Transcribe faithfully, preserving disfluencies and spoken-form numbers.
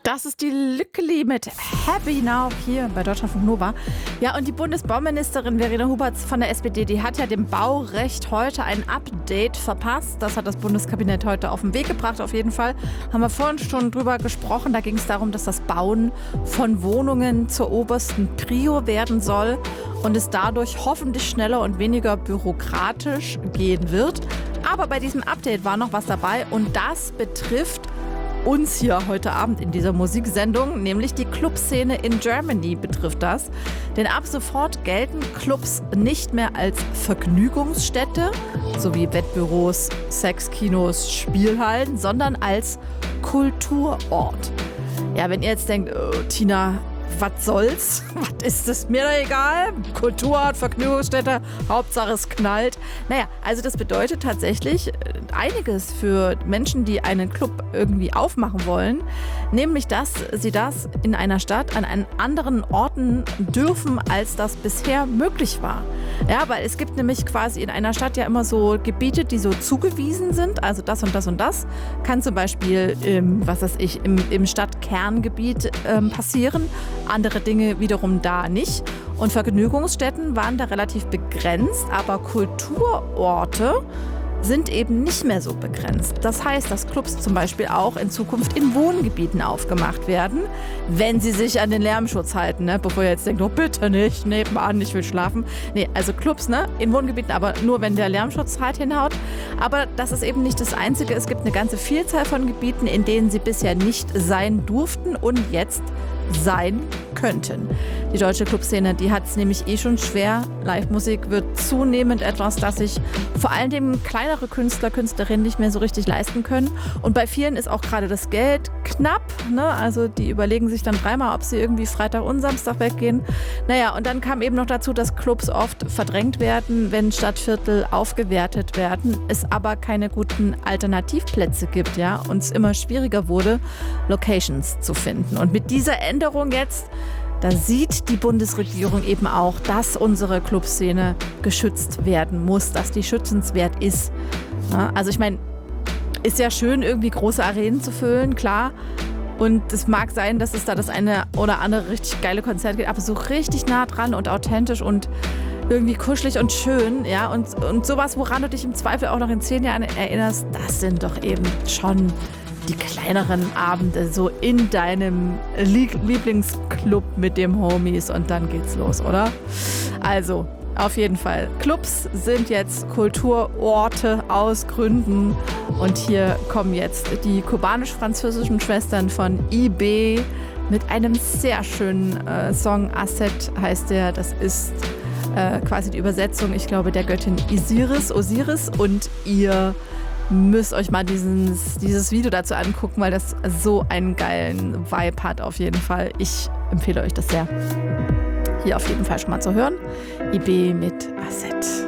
Das ist die Lückeli mit Happy Now hier bei Deutschlandfunk Nova. Ja, und die Bundesbauministerin Verena Huberts von der S P D, die hat ja dem Baurecht heute ein Update verpasst. Das hat das Bundeskabinett heute auf den Weg gebracht, auf jeden Fall. Haben wir vorhin schon drüber gesprochen. Da ging es darum, dass das Bauen von Wohnungen zur obersten Prio werden soll und es dadurch hoffentlich schneller und weniger bürokratisch gehen wird. Aber bei diesem Update war noch was dabei und das betrifft uns hier heute Abend in dieser Musiksendung, nämlich die Clubszene in Germany betrifft das. Denn ab sofort gelten Clubs nicht mehr als Vergnügungsstätte, sowie Wettbüros, Sexkinos, Spielhallen, sondern als Kulturort. Ja, wenn ihr jetzt denkt, oh, Tina, was soll's? Was ist das? Mir doch egal. Kulturort, Vergnügungsstätte, Hauptsache es knallt. Naja, also das bedeutet tatsächlich einiges für Menschen, die einen Club irgendwie aufmachen wollen. Nämlich, dass sie das in einer Stadt an einen anderen Orten dürfen, als das bisher möglich war. Ja, weil es gibt nämlich quasi in einer Stadt ja immer so Gebiete, die so zugewiesen sind. Also das und das und das kann zum Beispiel im, was weiß ich, im, im Stadtkerngebiet ähm, passieren. Andere Dinge wiederum da nicht. Und Vergnügungsstätten waren da relativ begrenzt, aber Kulturorte sind eben nicht mehr so begrenzt. Das heißt, dass Clubs zum Beispiel auch in Zukunft in Wohngebieten aufgemacht werden, wenn sie sich an den Lärmschutz halten, ne? Bevor ihr jetzt denkt, oh bitte nicht, nebenan, ich will schlafen. Nee, also Clubs, ne? In Wohngebieten, aber nur, wenn der Lärmschutz halt hinhaut. Aber das ist eben nicht das Einzige. Es gibt eine ganze Vielzahl von Gebieten, in denen sie bisher nicht sein durften und jetzt sein könnten. Die deutsche Clubszene, die hat es nämlich eh schon schwer. Live-Musik wird zunehmend etwas, das sich vor allem dem kleinere Künstler, Künstlerinnen nicht mehr so richtig leisten können. Und bei vielen ist auch gerade das Geld knapp. Ne? Also die überlegen sich dann dreimal, ob sie irgendwie Freitag und Samstag weggehen. Naja, und dann kam eben noch dazu, dass Clubs oft verdrängt werden, wenn Stadtviertel aufgewertet werden, es aber keine guten Alternativplätze gibt, ja, und es immer schwieriger wurde, Locations zu finden. Und mit dieser Änderung jetzt, da sieht die Bundesregierung eben auch, dass unsere Clubszene geschützt werden muss, dass die schützenswert ist. Ja, also ich meine, ist ja schön, irgendwie große Arenen zu füllen, klar. Und es mag sein, dass es da das eine oder andere richtig geile Konzert gibt, aber so richtig nah dran und authentisch und irgendwie kuschelig und schön, ja. Und, und sowas, woran du dich im Zweifel auch noch in zehn Jahren erinnerst, das sind doch eben schon die kleineren Abende so in deinem Lieblingsclub mit dem Homies und dann geht's los, oder? Also, auf jeden Fall. Clubs sind jetzt Kulturorte aus Gründen und hier kommen jetzt die kubanisch-französischen Schwestern von I B mit einem sehr schönen äh, Song. Asset heißt der. Das ist äh, quasi die Übersetzung, ich glaube, der Göttin Isiris, Osiris, und ihr müsst euch mal dieses, dieses Video dazu angucken, weil das so einen geilen Vibe hat auf jeden Fall. Ich empfehle euch das sehr. Hier auf jeden Fall schon mal zu hören. I B mit Asset.